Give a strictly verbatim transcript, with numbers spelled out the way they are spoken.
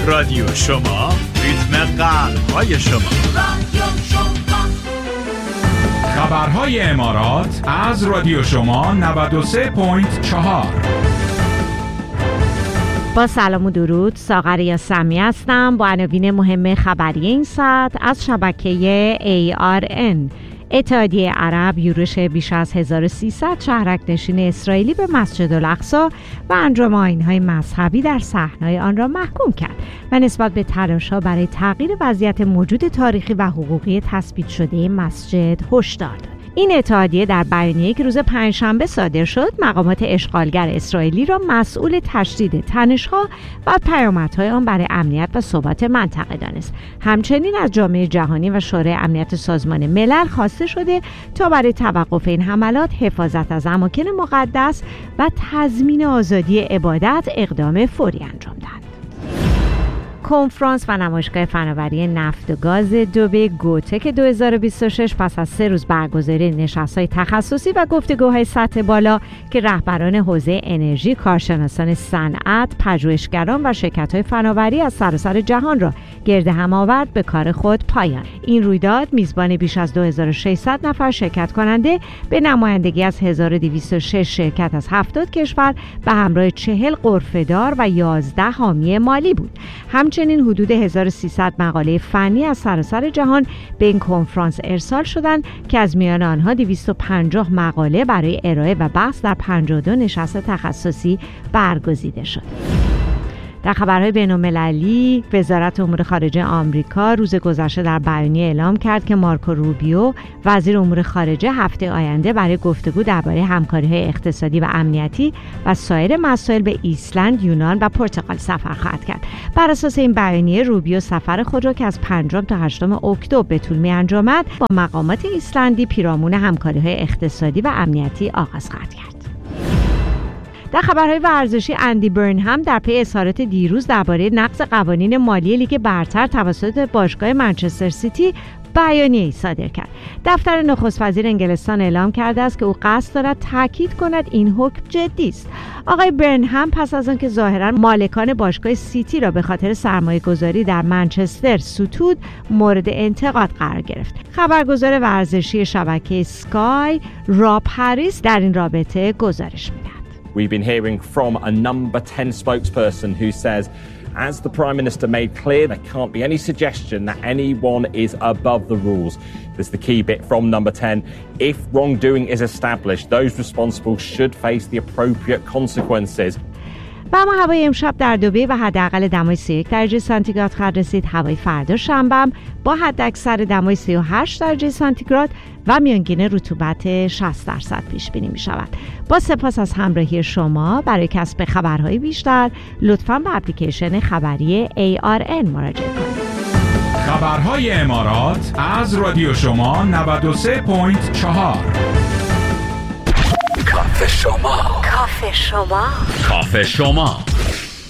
رادیو شما، ریتم قلب‌های شما. رادیو شما. خبرهای امارات از رادیو شما نود و سه و چهار. با سلام و درود، ساغر یاسمی هستم با عناوین مهم خبری این ساعت از شبکه ای آر ان. اتحادیه عرب یورش بیش از هزار و سیصد شهرک نشین اسرائیلی به مسجد الاقصی و انجام آیین‌های مذهبی در صحنای آن را محکوم کرد و نسبت به تلاش‌ها برای تغییر وضعیت موجود تاریخی و حقوقی تثبیت شده مسجد هشدار داد. این اتحادیه در بیانیه‌ای که روز پنجشنبه صادر شد، مقامات اشغالگر اسرائیلی را مسئول تشدید تنش‌ها و پیامدهای آن برای امنیت و ثبات منطقه دانست. همچنین از جامعه جهانی و شورای امنیت سازمان ملل خواسته شده تا برای توقف این حملات، حفاظت از اماکن مقدس و تضمین آزادی عبادت اقدام فوری انجام دهند. کنفرانس و نمایشگاه فناوری نفت و گاز دبی گوتک دو هزار و بیست و شش پس از سه روز برگزاری نشست‌های تخصصی و گفتگوهای سطح بالا که رهبران حوزه انرژی، کارشناسان صنعت، پژوهشگران و شرکت‌های فناوری از سراسر جهان را گرد هم آورد، به کار خود پایان. این رویداد میزبان بیش از دو هزار و ششصد نفر شرکت کننده به نمایندگی از هزار و دویست و شش شرکت از هفتاد کشور به همراه چهل غرفه‌دار و یازده حامی مالی بود. همچنین همچنین حدود هزار و سیصد مقاله فنی از سراسر جهان به این کنفرانس ارسال شدند که از میان آنها دویست و پنجاه مقاله برای ارائه و بحث در پنجاه و دو نشست تخصصی برگزیده شد. در خبرهای بین‌المللی، وزارت امور خارجه آمریکا روز گذشته در بیانیه اعلام کرد که مارکو روبیو، وزیر امور خارجه، هفته آینده برای گفتگو درباره همکاری‌های اقتصادی و امنیتی و سایر مسائل به ایسلند، یونان و پرتغال سفر خواهد کرد. بر اساس این بیانیه، روبیو سفر خود را که از پنجم تا هشتم اکتبر به طول می‌انجامد، با مقامات ایسلندی پیرامون همکاری‌های اقتصادی و امنیتی آغاز خواهد کرد. در خبرهای ورزشی، اندی برنهم در پی اظهارات دیروز درباره نقض قوانین مالی لیگ برتر توسط باشگاه منچستر سیتی بیانیه‌ای صادر کرد. دفتر نخست وزیر انگلستان اعلام کرده است که او قصد دارد تاکید کند این حکم جدی است. آقای برنهم پس از آنکه ظاهراً مالکان باشگاه سیتی را به خاطر سرمایه‌گذاری در منچستر ستود، مورد انتقاد قرار گرفت. خبرگزار ورزشی شبکه اسکای، راب هریس، در این رابطه گزارش می‌دهد. We've been hearing from a number ten spokesperson who says, as the Prime Minister made clear, there can't be any suggestion that anyone is above the rules. There's the key bit from number ten. If wrongdoing is established, those responsible should face the appropriate consequences. و اما هوای امشب در دبی و حداقل دمای سی و یک درجه سانتیگراد خواهد رسید. هوای فردا شنبه با حداکثر دمای سی و هشت درجه سانتیگراد و میانگین رطوبت شصت درصد پیش بینی می شود. با سپاس از همراهی شما. برای کسب خبرهای بیشتر لطفاً به اپلیکیشن خبری ای آر ان مراجعه کنید. خبرهای امارات از رادیو شما نود و سه و چهار. کافه شما. کافه شما. کافه شما.